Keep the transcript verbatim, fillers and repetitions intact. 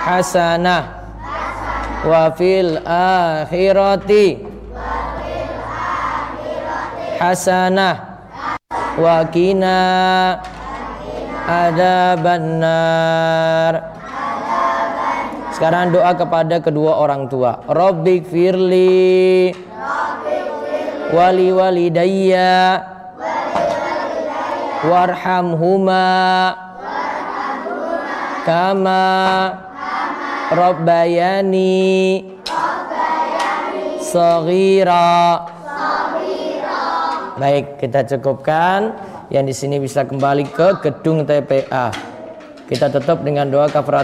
hasanah wa fil akhirati hasanah wa qina adzabannar. Sekarang doa kepada kedua orang tua. Rabbik firli wali walidayya warhamhuma kama rabbayani shaghira. Baik, kita cukupkan. Yang di sini bisa kembali ke gedung T P A. Kita tutup dengan doa kafaratul